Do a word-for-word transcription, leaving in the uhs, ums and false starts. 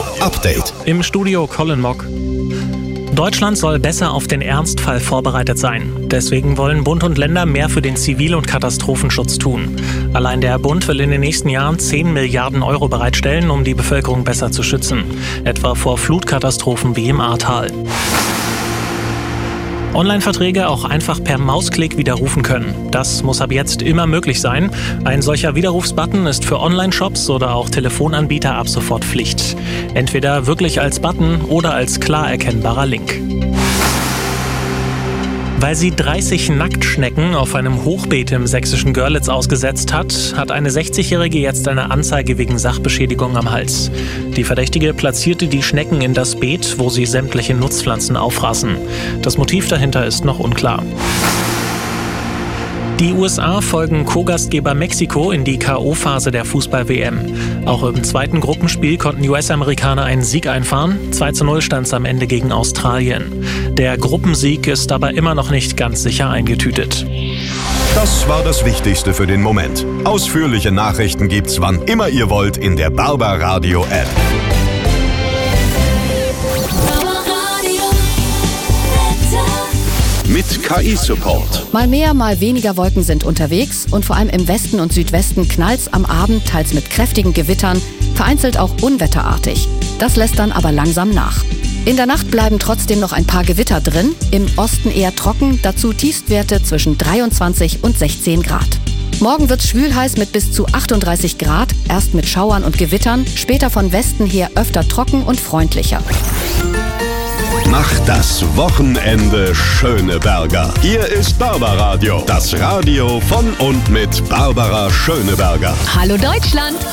Update. Im Studio Colin Mock. Deutschland soll besser auf den Ernstfall vorbereitet sein. Deswegen wollen Bund und Länder mehr für den Zivil- und Katastrophenschutz tun. Allein der Bund will in den nächsten Jahren zehn Milliarden Euro bereitstellen, um die Bevölkerung besser zu schützen. Etwa vor Flutkatastrophen wie im Ahrtal. Online-Verträge auch einfach per Mausklick widerrufen können. Das muss ab jetzt immer möglich sein. Ein solcher Widerrufsbutton ist für Online-Shops oder auch Telefonanbieter ab sofort Pflicht. Entweder wirklich als Button oder als klar erkennbarer Link. Weil sie dreißig Nacktschnecken auf einem Hochbeet im sächsischen Görlitz ausgesetzt hat, hat eine sechzigjährige jetzt eine Anzeige wegen Sachbeschädigung am Hals. Die Verdächtige platzierte die Schnecken in das Beet, wo sie sämtliche Nutzpflanzen auffraßen. Das Motiv dahinter ist noch unklar. Die U S A folgen Co-Gastgeber Mexiko in die K O-Phase der Fußball-W M. Auch im zweiten Gruppenspiel konnten die U S-Amerikaner einen Sieg einfahren. zwei zu null stand es am Ende gegen Australien. Der Gruppensieg ist aber immer noch nicht ganz sicher eingetütet. Das war das Wichtigste für den Moment. Ausführliche Nachrichten gibt's wann immer ihr wollt in der Barbaradio-App. Mit K I-Support. Mal mehr, mal weniger Wolken sind unterwegs und vor allem im Westen und Südwesten knallt's am Abend, teils mit kräftigen Gewittern, vereinzelt auch unwetterartig. Das lässt dann aber langsam nach. In der Nacht bleiben trotzdem noch ein paar Gewitter drin, im Osten eher trocken, dazu Tiefstwerte zwischen dreiundzwanzig und sechzehn Grad. Morgen wird's schwülheiß mit bis zu achtunddreißig Grad, erst mit Schauern und Gewittern, später von Westen her öfter trocken und freundlicher. Macht das Wochenende Schöneberger. Hier ist Barbaradio, das Radio von und mit Barbara Schöneberger. Hallo Deutschland!